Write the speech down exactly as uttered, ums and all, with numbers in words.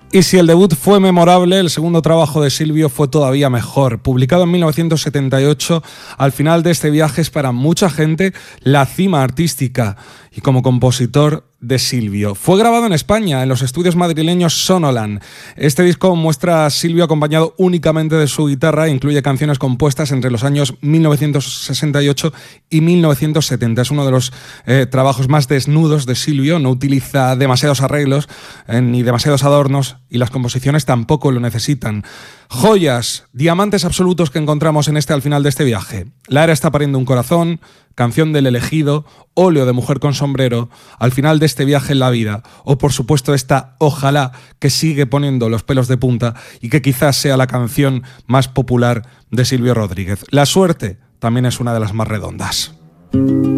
Y si el debut fue memorable, el segundo trabajo de Silvio fue todavía mejor. Publicado en mil novecientos setenta y ocho, Al final de este viaje es para mucha gente la cima artística y como compositor de Silvio. Fue grabado en España, en los estudios madrileños Sonolan. Este disco muestra a Silvio acompañado únicamente de su guitarra e incluye canciones compuestas entre los años mil novecientos sesenta y ocho y mil novecientos setenta. Es uno de los eh, trabajos más desnudos de Silvio, no utiliza demasiados arreglos eh, ni demasiados adornos y las composiciones tampoco lo necesitan. Joyas, diamantes absolutos que encontramos en este Al final de este viaje. La era está pariendo un corazón, Canción del elegido, Óleo de mujer con sombrero, Al final de este viaje en la vida, o por supuesto esta Ojalá, que sigue poniendo los pelos de punta y que quizás sea la canción más popular de Silvio Rodríguez. La suerte también es una de las más redondas.